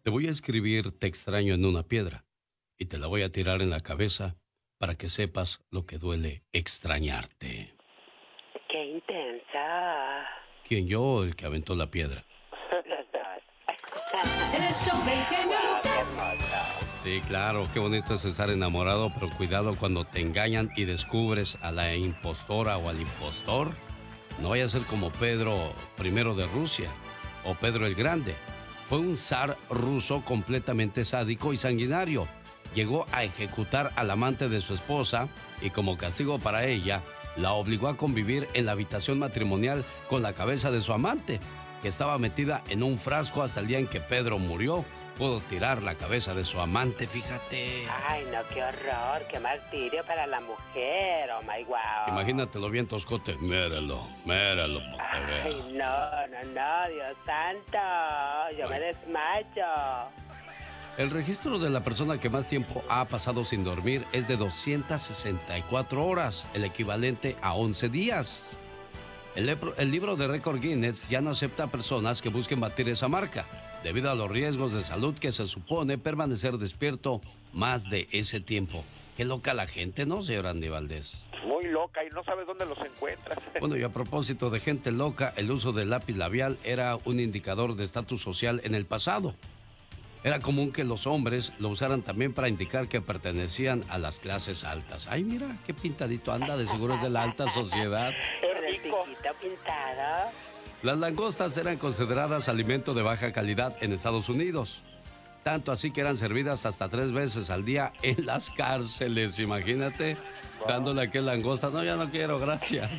Te voy a escribir te extraño en una piedra y te la voy a tirar en la cabeza para que sepas lo que duele extrañarte. ¡Qué intensa! ¿Quién, yo o el que aventó la piedra? Los dos. El show del genio Lucas. Sí, claro, qué bonito es estar enamorado, pero cuidado cuando te engañan y descubres a la impostora o al impostor. No vaya a ser como Pedro I de Rusia o Pedro el Grande. Fue un zar ruso completamente sádico y sanguinario. Llegó a ejecutar al amante de su esposa y como castigo para ella, la obligó a convivir en la habitación matrimonial con la cabeza de su amante, que estaba metida en un frasco hasta el día en que Pedro murió. Pudo tirar la cabeza de su amante, fíjate. Ay, no, qué horror, qué martirio para la mujer, oh my wow. Imagínatelo bien, Toscote. Míralo, para que vea. Ay, no, Dios santo, yo me desmayo. El registro de la persona que más tiempo ha pasado sin dormir es de 264 horas, el equivalente a 11 días. El libro de récord Guinness ya no acepta personas que busquen batir esa marca, debido a los riesgos de salud que se supone permanecer despierto más de ese tiempo. Qué loca la gente, ¿no, señor Andy Valdés? Muy loca y no sabes dónde los encuentras. Bueno, y a propósito de gente loca, el uso del lápiz labial era un indicador de estatus social en el pasado. Era común que los hombres lo usaran también para indicar que pertenecían a las clases altas. Ay, mira, qué pintadito anda, de seguro es de la alta sociedad. El piquito pintado. Las langostas eran consideradas alimento de baja calidad en Estados Unidos. Tanto así que eran servidas hasta 3 veces al día en las cárceles, imagínate, dándole a aquel langosta. No, ya no quiero, gracias.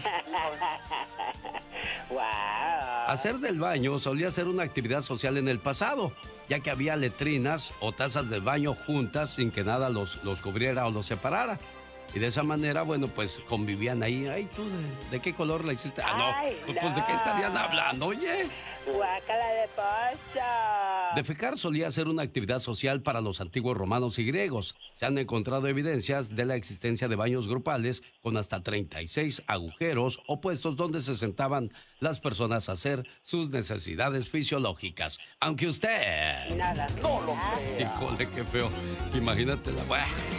Wow. Hacer del baño solía ser una actividad social en el pasado, ya que había letrinas o tazas de baño juntas sin que nada los cubriera o los separara. Y de esa manera, bueno, pues convivían ahí. Ay, ¿tú de qué color la hiciste? Ay, no, pues ¿de qué estarían hablando, oye? Guácala de pollo. Defecar solía ser una actividad social para los antiguos romanos y griegos. Se han encontrado evidencias de la existencia de baños grupales con hasta 36 agujeros o puestos donde se sentaban las personas a hacer sus necesidades fisiológicas. Aunque usted... Nada, No lo creo. Híjole, qué feo. Imagínate la...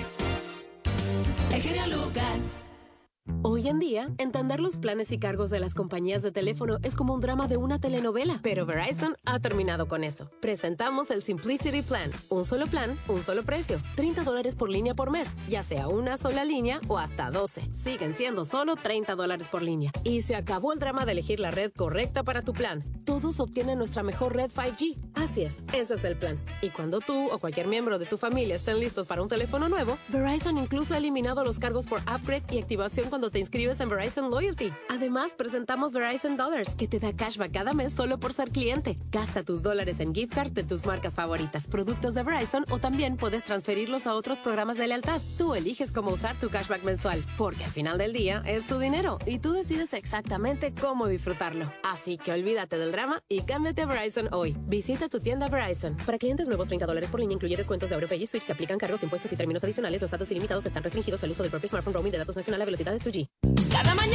El genio Lucas. Hoy en día, entender los planes y cargos de las compañías de teléfono es como un drama de una telenovela, pero Verizon ha terminado con eso. Presentamos el Simplicity Plan, un solo plan, un solo precio, $30 por línea por mes, ya sea una sola línea o hasta 12. Siguen siendo solo $30 por línea. Y se acabó el drama de elegir la red correcta para tu plan. Todos obtienen nuestra mejor red 5G. Así es, ese es el plan. Y cuando tú o cualquier miembro de tu familia estén listos para un teléfono nuevo, Verizon incluso ha eliminado los cargos por upgrade y activación cuando te inscribes en Verizon Loyalty. Además, presentamos Verizon Dollars, que te da cashback cada mes solo por ser cliente. Gasta tus dólares en gift card de tus marcas favoritas, productos de Verizon, o también puedes transferirlos a otros programas de lealtad. Tú eliges cómo usar tu cashback mensual, porque al final del día es tu dinero y tú decides exactamente cómo disfrutarlo. Así que olvídate del drama y cámbiate a Verizon hoy. Visita tu tienda Verizon. Para clientes nuevos, $30 por línea incluye descuentos de AuroPay y Switch. Se aplican cargos, impuestos y términos adicionales. Los datos ilimitados están restringidos al uso del propio smartphone. Roaming de datos nacional a velocidades 2G. Cada mañana